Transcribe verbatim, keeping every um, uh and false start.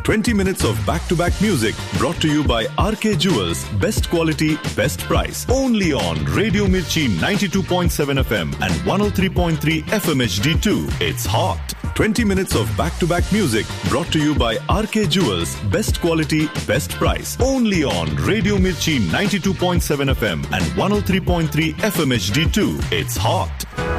twenty minutes of back-to-back music brought to you by R K Jewels. Best quality, best price. Only on Radio Mirchi ninety-two point seven F M and one oh three point three F M H D two. It's hot. twenty minutes of back-to-back music brought to you by R K Jewels. Best quality, best price. Only on Radio Mirchi ninety-two point seven F M and one oh three point three F M H D two. It's hot.